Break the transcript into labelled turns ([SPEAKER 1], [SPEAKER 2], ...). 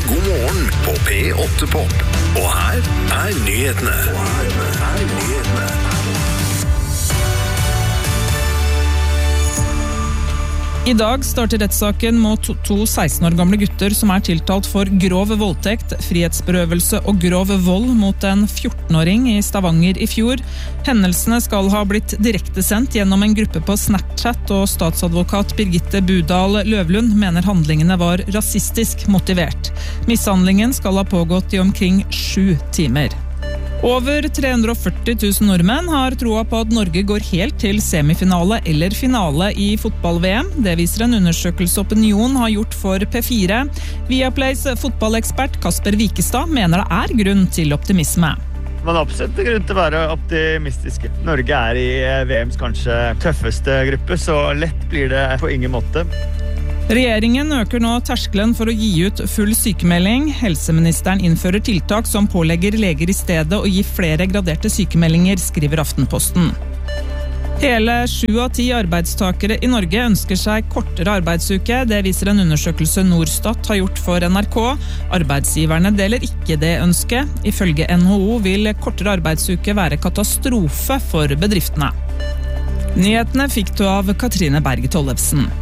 [SPEAKER 1] God morgen på P8 Pop. Og her nyhetene.
[SPEAKER 2] I dag starter rettssaken mot to 16 år gamle gutter som tiltalt for grov voldtekt, frihetsberøvelse og grov vold mot en 14-åring i Stavanger i fjor. Hendelsene skal ha blitt direktesendt gjennom en gruppe på Snapchat, og statsadvokat Birgitte Budal Løvlund mener handlingene var rasistisk motivert. Mishandlingen skal ha pågått i omkring 7 timer. Over 340 000 nordmenn har troa på at Norge går helt til semifinale eller finale i fotball-VM. Det viser en undersøkelse Opinion har gjort for P4. Viaplays fotballekspert Kasper Wikestad mener det grunn til optimisme.
[SPEAKER 3] Man har absolutt grunn til å være optimistiske. Norge i VMs kanskje tøffeste gruppe, så lett blir det på ingen måte.
[SPEAKER 2] Regjeringen øker nå terskelen for å gi ut full sykemelding. Helseministeren innfører tiltak som pålegger leger i stedet å gi flere graderte sykemeldinger, skriver Aftenposten. Hele 7 av 10 arbeidstakere i Norge ønsker seg kortere arbeidsuke. Det viser en undersøkelse Norstat har gjort for NRK. Arbeidsgiverne deler ikke det ønsket. Ifølge NHO vil kortere arbeidsuke være katastrofe for bedriftene. Nyhetene fikk du av Katrine Berge Tollefsen.